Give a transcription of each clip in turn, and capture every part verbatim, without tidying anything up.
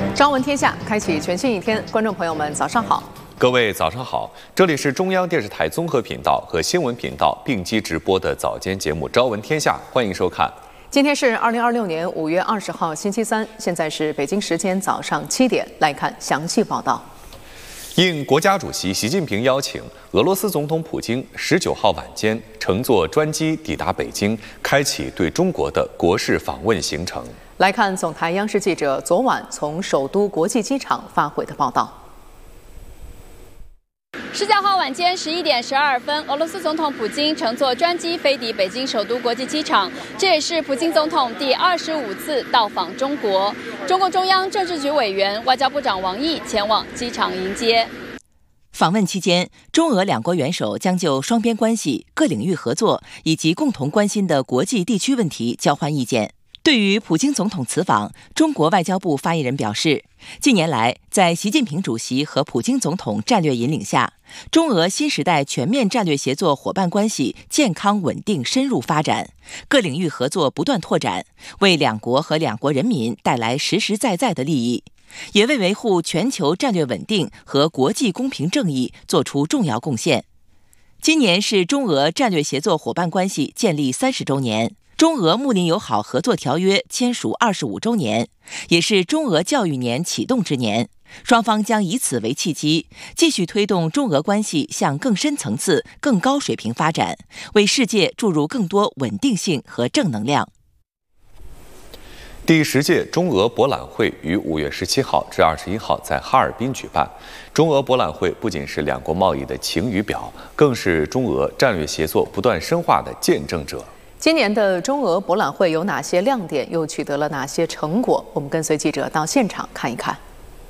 朝闻天下，开启全新一天。观众朋友们，早上好！ 各位早上好，这里是中央电视台综合频道和新闻频道并机直播的早间节目《朝闻天下》，欢迎收看。 今天是二零二六年五月二十号，星期三，现在是北京时间早上七点，来看详细报道。 应国家主席习近平邀请，俄罗斯总统普京十九号晚间乘坐专机抵达北京，开启对中国的国事访问行程。 来看总台央视记者昨晚从首都国际机场发回的报道。 十九号晚间十一点十二分，俄罗斯总统普京乘坐专机飞抵北京首都国际机场，这也是普京总统第二十五次到访中国。中共中央政治局委员、外交部长王毅前往机场迎接。 访问期间，中俄两国元首将就双边关系、各领域合作以及共同关心的国际地区问题交换意见。对于普京总统此访，中国外交部发言人表示，近年来，在习近平主席和普京总统战略引领下，中俄新时代全面战略协作伙伴关系健康稳定深入发展，各领域合作不断拓展，为两国和两国人民带来实实在在的利益，也为维护全球战略稳定和国际公平正义做出重要贡献。今年是中俄战略协作伙伴关系建立三十周年。中俄睦邻友好合作条约签署二十五周年，也是中俄教育年启动之年。双方将以此为契机，继续推动中俄关系向更深层次、更高水平发展，为世界注入更多稳定性和正能量。 第十届中俄博览会于五月十七号至二十一号在哈尔滨举办。中俄博览会不仅是两国贸易的晴雨表，更是中俄战略协作不断深化的见证者。 今年的中俄博览会有哪些亮点，又取得了哪些成果？我们跟随记者到现场看一看。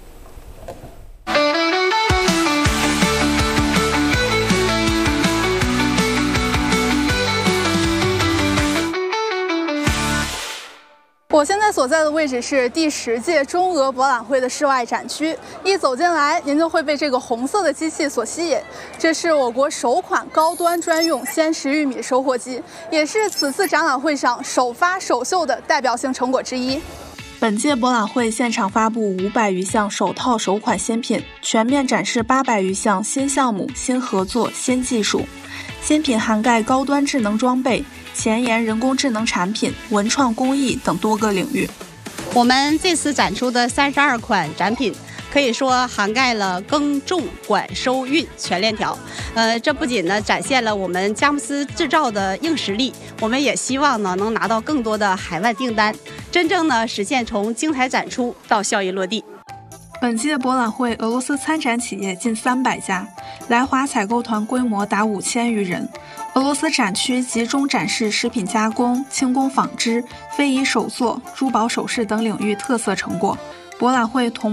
我现在所在的位置是第十届中俄博览会的室外展区，一走进来，您就会被这个红色的机器所吸引。这是我国首款高端专用鲜食玉米收获机，也是此次展览会上首发首秀的代表性成果之一。本届博览会现场发布五百余项首套首款新品，全面展示八百余项新项目、新合作、新技术。新品涵盖高端智能装备、前沿人工智能产品、文创工艺等多个领域。 我们这次展出的三十二款展品，可以说涵盖了耕种管收运全链条。呃，这不仅呢展现了我们佳木斯制造的硬实力，我们也希望呢能拿到更多的海外订单，真正呢实现从精彩展出到效益落地。 本届博览会，俄罗斯参展企业近三百家，来华采购团规模达五千余人。俄罗斯展区集中展示食品加工、轻工纺织、非遗手作、珠宝首饰等领域特色成果。博览会同